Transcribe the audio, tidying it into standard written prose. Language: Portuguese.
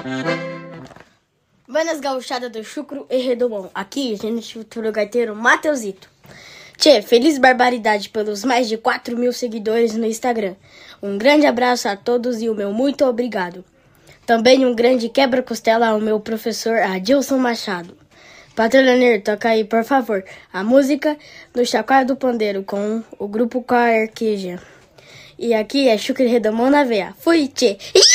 Buenas gauchada do Chucro e Redomão. Aqui, gente, futuro gaiteiro Mateusito. Tchê, feliz barbaridade pelos mais de 4.000 seguidores no Instagram. Um grande abraço a todos e o meu muito obrigado. Também um grande quebra-costela ao meu professor Adilson Machado. Patrulhaneiro, toca aí, por favor, a música do Chacoalho do Pandeiro com o grupo Carqueja. E aqui é Chucro e Redomão na veia. Fui, tchê!